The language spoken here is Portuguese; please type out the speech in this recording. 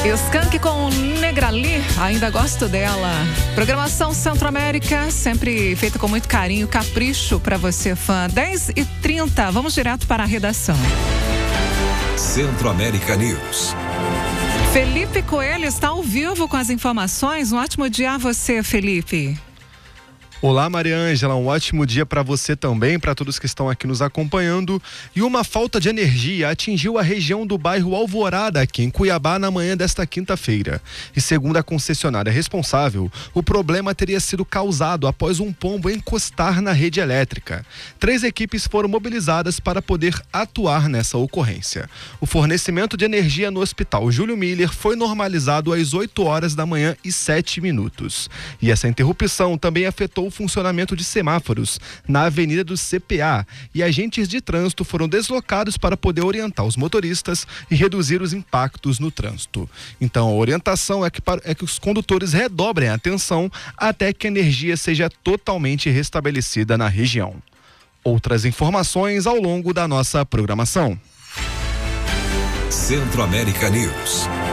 Skank com Negrali, ainda gosto dela. Programação Centro-América, sempre feita com muito carinho, capricho para você, fã. 10h30, vamos direto para a redação. Centro-América News. Felipe Coelho está ao vivo com as informações. Um ótimo dia a você, Felipe. Olá, Maria Ângela, um ótimo dia para você também, para todos que estão aqui nos acompanhando. E uma falta de energia atingiu a região do bairro Alvorada, aqui em Cuiabá, na manhã desta quinta-feira. E segundo a concessionária responsável, o problema teria sido causado após um pombo encostar na rede elétrica. 3 equipes foram mobilizadas para poder atuar nessa ocorrência. O fornecimento de energia no Hospital Júlio Miller foi normalizado às 8 horas da manhã e 7 minutos. E essa interrupção também afetou o funcionamento de semáforos na Avenida do CPA, e agentes de trânsito foram deslocados para poder orientar os motoristas e reduzir os impactos no trânsito. Então a orientação é que os condutores redobrem a atenção até que a energia seja totalmente restabelecida na região. Outras informações ao longo da nossa programação. Centro-América News.